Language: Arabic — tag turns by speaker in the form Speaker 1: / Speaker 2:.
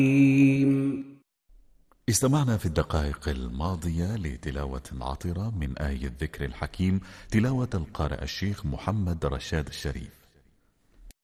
Speaker 1: استمعنا في الدقائق الماضية لتلاوة عطرة من آية الذكر الحكيم، تلاوة القارئ الشيخ محمد رشاد الشريف.